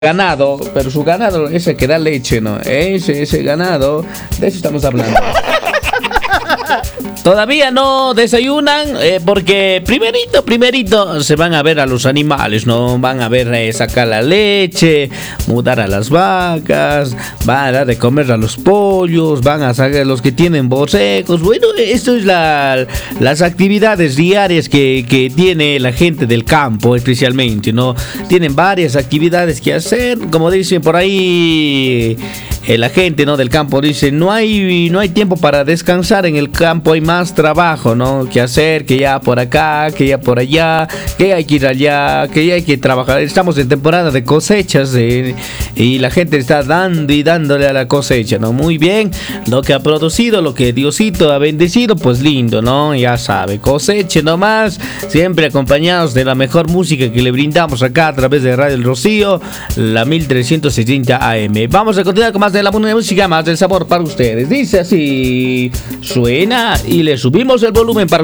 ganado, pero su ganado, ese que da leche, ¿no? Ese ganado, de eso estamos hablando. Todavía no desayunan porque primerito se van a ver a los animales, ¿no? Van a ver sacar la leche, mudar a las vacas, van a dar de comer a los pollos, van a sacar los que tienen borregos. Bueno, esto es las actividades diarias que tiene la gente del campo, especialmente, ¿no? Tienen varias actividades que hacer, como dicen por ahí. La gente, ¿no?, del campo dice, no hay tiempo para descansar en el campo, hay más trabajo, ¿no?, que hacer, que ya por acá, que ya por allá, que hay que ir allá, que ya hay que trabajar. Estamos en temporada de cosechas y la gente está dando y dándole a la cosecha, ¿no? Muy bien, lo que ha producido, lo que Diosito ha bendecido, pues lindo, ¿no? Ya sabe, coseche nomás, siempre acompañados de la mejor música que le brindamos acá a través de Radio El Rocío, la 1360 AM. Vamos a continuar con más de la buena música, más del sabor para ustedes. Dice así, suena y le subimos el volumen para